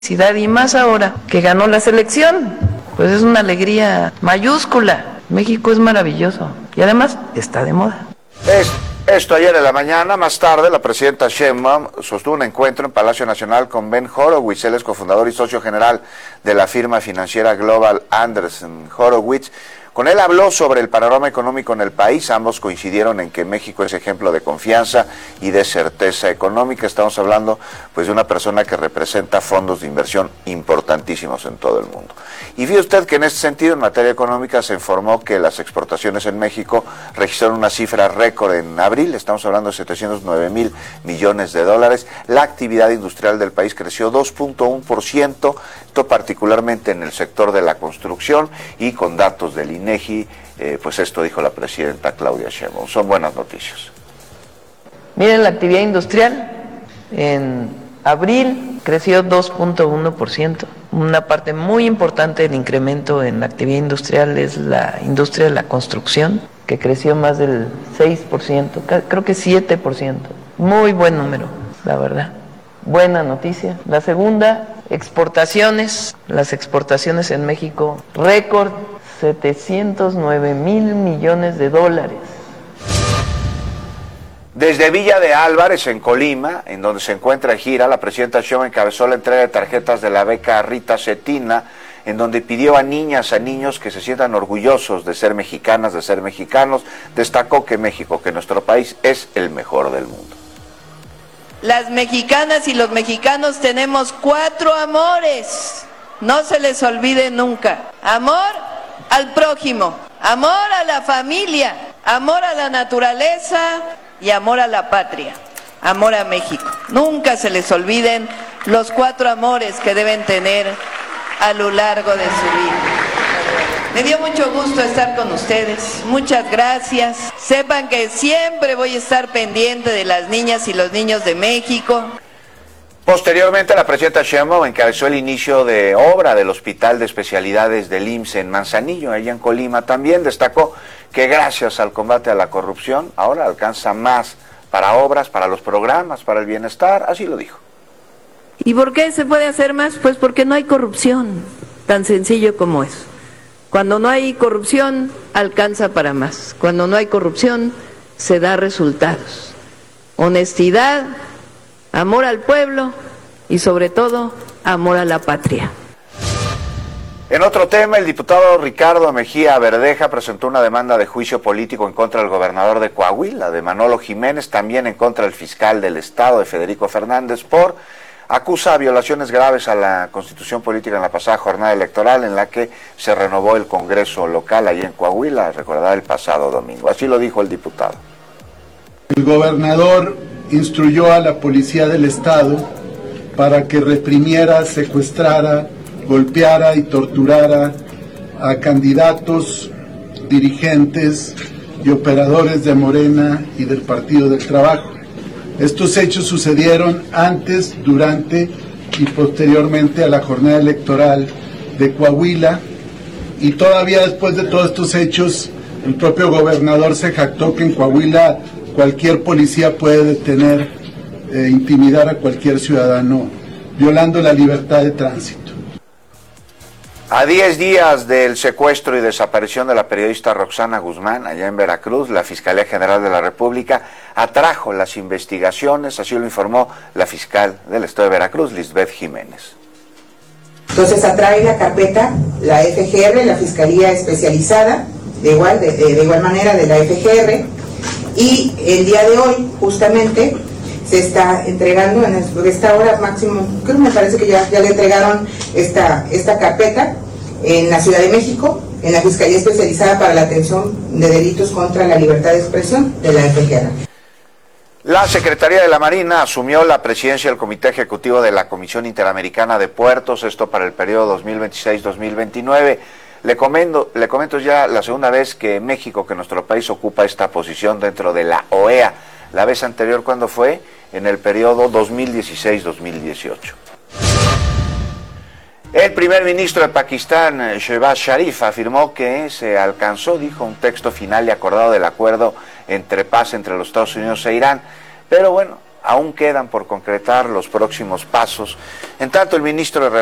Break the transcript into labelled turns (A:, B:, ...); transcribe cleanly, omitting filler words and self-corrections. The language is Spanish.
A: Y más ahora que ganó la selección, pues es una alegría mayúscula. México es maravilloso y además está de moda.
B: Esto ayer en la mañana. Más tarde, la presidenta Sheinbaum sostuvo un encuentro en Palacio Nacional con Ben Horowitz. Él es cofundador y socio general de la firma financiera Global Anderson Horowitz. Con él habló sobre el panorama económico en el país. Ambos coincidieron en que México es ejemplo de confianza y de certeza económica. Estamos hablando pues de una persona que representa fondos de inversión importantísimos en todo el mundo. Y fíjese usted que en este sentido, en materia económica, se informó que las exportaciones en México registraron una cifra récord en abril. Estamos hablando de 709,000 millones de dólares. La actividad industrial del país creció 2.1%, esto particularmente en el sector de la construcción, y con datos del INEGI, pues esto dijo la presidenta Claudia Sheinbaum. Son buenas noticias.
A: Miren, la actividad industrial en abril creció 2.1%. Una parte muy importante del incremento en la actividad industrial es la industria de la construcción, que creció más del 6%, creo que 7%. Muy buen número, la verdad. Buena noticia. La segunda, exportaciones. Las exportaciones en México, récord, 709,000 millones de dólares.
B: Desde Villa de Álvarez, en Colima, en donde se encuentra en gira, la presidenta Sheinbaum encabezó la entrega de tarjetas de la beca Rita Cetina, en donde pidió a niñas, a niños que se sientan orgullosos de ser mexicanas, de ser mexicanos. Destacó que México, que nuestro país, es el mejor del mundo.
C: Las mexicanas y los mexicanos tenemos 4 amores, no se les olvide nunca. Amor al prójimo, amor a la familia, amor a la naturaleza y amor a la patria, amor a México. Nunca se les olviden los 4 amores que deben tener a lo largo de su vida. Me dio mucho gusto estar con ustedes, muchas gracias. Sepan que siempre voy a estar pendiente de las niñas y los niños de México.
B: Posteriormente, la presidenta Sheinbaum encabezó el inicio de obra del Hospital de Especialidades del IMSS en Manzanillo, allá en Colima. También destacó que gracias al combate a la corrupción, ahora alcanza más para obras, para los programas, para el bienestar, así lo dijo.
C: ¿Y por qué se puede hacer más? Pues porque no hay corrupción, tan sencillo como eso. Cuando no hay corrupción, alcanza para más. Cuando no hay corrupción, se da resultados. Honestidad, amor al pueblo y sobre todo, amor a la patria.
B: En otro tema, el diputado Ricardo Mejía Verdeja presentó una demanda de juicio político en contra del gobernador de Coahuila, de Manolo Jiménez, también en contra del fiscal del Estado, de Federico Fernández, acusa violaciones graves a la Constitución política en la pasada jornada electoral, en la que se renovó el Congreso local allí en Coahuila, recordar el pasado domingo. Así lo dijo el diputado.
D: El gobernador instruyó a la Policía del Estado para que reprimiera, secuestrara, golpeara y torturara a candidatos, dirigentes y operadores de Morena y del Partido del Trabajo. Estos hechos sucedieron antes, durante y posteriormente a la jornada electoral de Coahuila, y todavía después de todos estos hechos, el propio gobernador se jactó que en Coahuila cualquier policía puede detener e intimidar a cualquier ciudadano, violando la libertad de tránsito.
B: A 10 días del secuestro y desaparición de la periodista Roxana Guzmán, allá en Veracruz, la Fiscalía General de la República atrajo las investigaciones, así lo informó la fiscal del Estado de Veracruz, Lisbeth Jiménez.
E: Entonces atrae la carpeta, la FGR, la Fiscalía Especializada, de igual manera de la FGR, y el día de hoy, justamente, se está entregando en esta hora máximo, creo que me parece que ya le entregaron esta carpeta en la Ciudad de México, en la Fiscalía Especializada para la Atención de Delitos contra la Libertad de Expresión de la FGR.
B: La Secretaría de la Marina asumió la presidencia del Comité Ejecutivo de la Comisión Interamericana de Puertos, esto para el periodo 2026-2029. Le comento ya la segunda vez que México, que nuestro país ocupa esta posición dentro de la OEA. La vez anterior, ¿cuándo fue? En el periodo 2016-2018. El primer ministro de Pakistán, Shehbaz Sharif, afirmó que se alcanzó, dijo, un texto final y acordado del acuerdo entre paz entre los Estados Unidos e Irán. Pero bueno, aún quedan por concretar los próximos pasos. En tanto, el ministro de